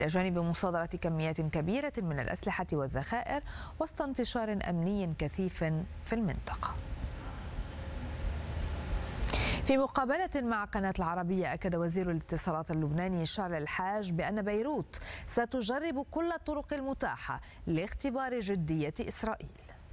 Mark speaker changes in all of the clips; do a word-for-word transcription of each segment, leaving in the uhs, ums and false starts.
Speaker 1: إلى جانب مصادرة كميات كبيرة من الأسلحة والذخائر وسط انتشار أمني كثيف في المنطقة. في مقابلة مع قناة العربية أكد وزير الاتصالات اللبناني شارل الحاج بأن بيروت ستجرب كل الطرق المتاحة لاختبار جدية إسرائيل.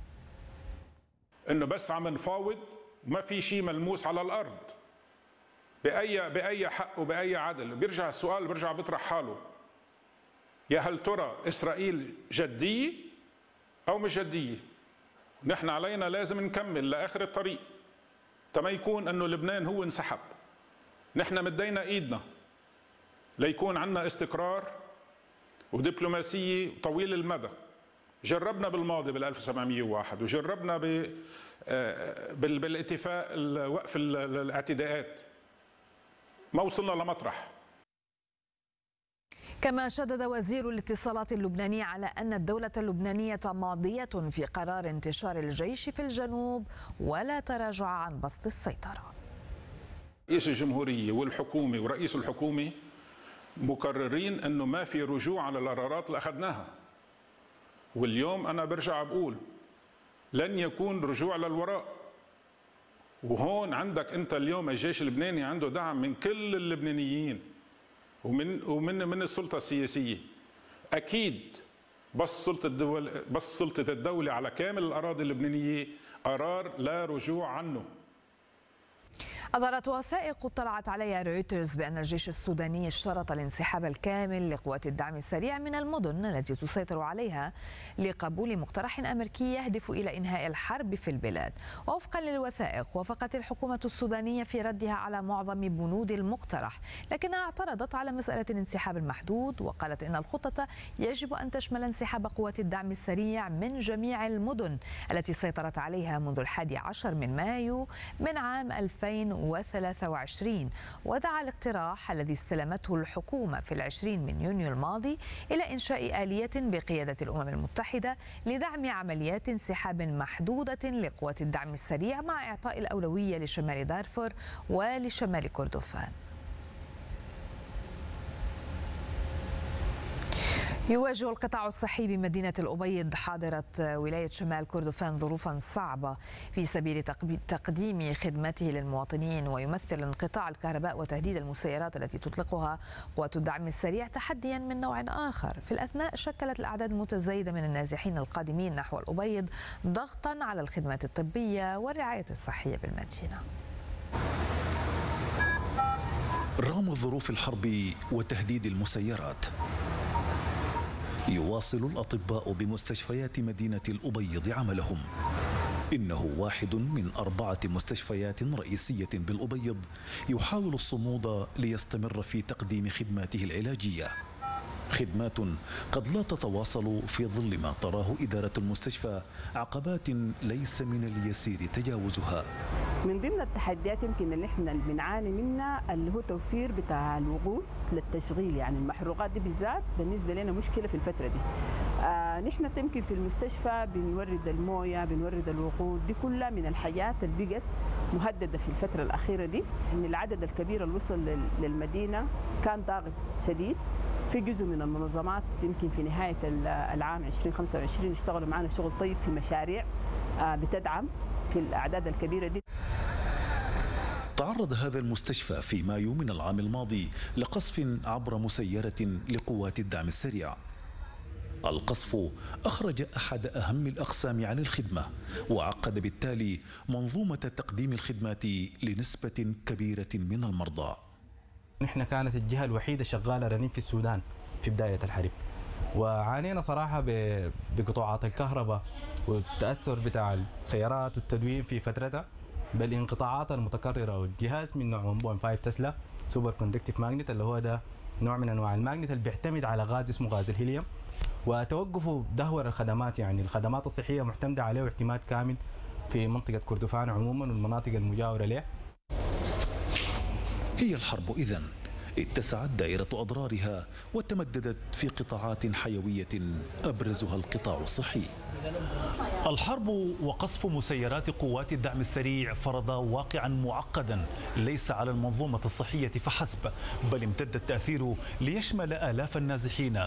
Speaker 2: إنه بس عم نفاوض، ما في شيء ملموس على الأرض بأي بأي حق وبأي عدل. بيرجع السؤال بيرجع بيطرح حاله، يا هل ترى إسرائيل جدية أو مش جدية؟ نحن علينا لازم نكمل لآخر الطريق تما يكون انه لبنان هو انسحب. نحن مدينا ايدنا ليكون عندنا استقرار ودبلوماسيه طويل المدى. جربنا بالماضي بال ألف وسبعمئة وواحد وجربنا بالاتفاق وقف الاعتداءات، ما وصلنا لمطرح.
Speaker 1: كما شدد وزير الاتصالات اللبناني على أن الدولة اللبنانية ماضية في قرار انتشار الجيش في الجنوب ولا تراجع عن بسط السيطرة.
Speaker 2: رئيس الجمهورية والحكومة ورئيس الحكومة مقررين أنه ما في رجوع على القرارات اللي أخذناها، واليوم أنا برجع بقول لن يكون رجوع للوراء. وهون عندك أنت اليوم الجيش اللبناني عنده دعم من كل اللبنانيين ومن ومن من السلطة السياسية. أكيد بس سلطة الدول بس سلطة الدولة على كامل الأراضي اللبنانية قرار لا رجوع عنه.
Speaker 1: أظهرت وثائق اطلعت عليها رويترز بأن الجيش السوداني اشترط الانسحاب الكامل لقوات الدعم السريع من المدن التي تسيطر عليها لقبول مقترح أمريكي يهدف إلى إنهاء الحرب في البلاد. ووفقا للوثائق وافقت الحكومة السودانية في ردها على معظم بنود المقترح، لكنها اعترضت على مسألة الانسحاب المحدود وقالت إن الخطة يجب أن تشمل انسحاب قوات الدعم السريع من جميع المدن التي سيطرت عليها منذ الحادي عشر من مايو من عام ألفين وثلاثة وعشرين. ودعا الاقتراح الذي استلمته الحكومة في العشرين من يونيو الماضي إلى إنشاء آلية بقيادة الأمم المتحدة لدعم عمليات انسحاب محدودة لقوات الدعم السريع مع إعطاء الأولوية لشمال دارفور ولشمال كردفان. يواجه القطاع الصحي بمدينة الأبيض حاضرة ولاية شمال كردفان ظروفا صعبة في سبيل تقديم خدمته للمواطنين، ويمثل انقطاع الكهرباء وتهديد المسيرات التي تطلقها قوات الدعم السريع تحديا من نوع آخر. في الأثناء شكلت الأعداد المتزايدة من النازحين القادمين نحو الأبيض ضغطا على الخدمات الطبية والرعاية الصحية بالمدينة.
Speaker 3: رغم ظروف الحرب وتهديد المسيرات، يواصل الأطباء بمستشفيات مدينة الأبيض عملهم. إنه واحد من أربعة مستشفيات رئيسية بالأبيض يحاول الصمود ليستمر في تقديم خدماته العلاجية، خدمات قد لا تتواصل في ظل ما تراه إدارة المستشفى عقبات ليس من اليسير تجاوزها.
Speaker 4: من ضمن التحديات يمكن اللي احنا بنعاني منها اللي هو توفير بتاع الوقود للتشغيل، يعني المحروقات دي بالذات بالنسبه لنا مشكله في الفتره دي. آه نحن يمكن في المستشفى بنورد المويه، بنورد الوقود، دي كلها من الحاجات اللي بقت مهدده في الفتره الاخيره دي. ان العدد الكبير اللي وصل للمدينه كان ضاغط شديد. في جزء من المنظمات يمكن في نهايه العام ألفين وخمسة وعشرين اشتغلوا معنا شغل طيب في مشاريع آه بتدعم في الأعداد الكبيرة دي.
Speaker 3: تعرض هذا المستشفى في مايو من العام الماضي لقصف عبر مسيرة لقوات الدعم السريع. القصف أخرج أحد أهم الأقسام عن الخدمة وعقد بالتالي منظومة تقديم الخدمات لنسبة كبيرة من المرضى.
Speaker 5: نحن كانت الجهة الوحيدة شغالة رنين في السودان في بداية الحرب، وعانينا صراحة بقطاعات الكهرباء والتأثر بتاع السيارات والتدوين في فترتها، بالانقطاعات المتكررة. والجهاز من نوع واحد فاصلة خمسة تسلا سوبر كوندكتيف ماجنت، اللي هو ده نوع من أنواع الماجنت اللي بيعتمد على غاز اسمه غاز الهيليوم، وتوقفوا دهور الخدمات، يعني الخدمات الصحية معتمدة عليه اعتماد كامل في منطقة كردفان عموما والمناطق المجاورة له.
Speaker 3: هي الحرب إذن اتسعت دائرة أضرارها وتمددت في قطاعات حيوية أبرزها القطاع الصحي.
Speaker 6: الحرب وقصف مسيرات قوات الدعم السريع فرض واقعا معقدا ليس على المنظومة الصحية فحسب، بل امتد التأثير ليشمل آلاف النازحين